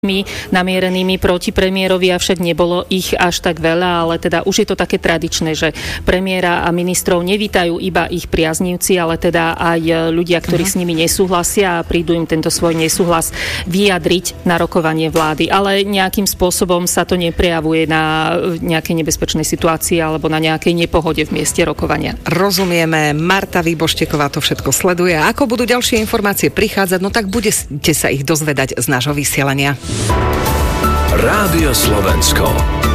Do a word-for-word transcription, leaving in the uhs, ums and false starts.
namierenými proti premiérovi, avšak nebolo ich až tak veľa, ale teda už je to také tradičné, že premiéra a ministrov nevítajú iba ich priaznivci, ale teda aj ľudia, ktorí uh-huh. s nimi nesúhlasia a prídu im tento svoj nesúhlas vyjadriť na rokovanie vlády. Ale nejakým spôsobom sa to neprejavuje na nejakej nebezpečnej situácii alebo na nejakej nepohode v mieste rokovania. Rozumieme, Marta Výbošteková to všetko sleduje. A ako budú ďalšie informácie prichádzať, no tak budete sa ich dozvedať z nášho vysielania. Rádio Slovensko.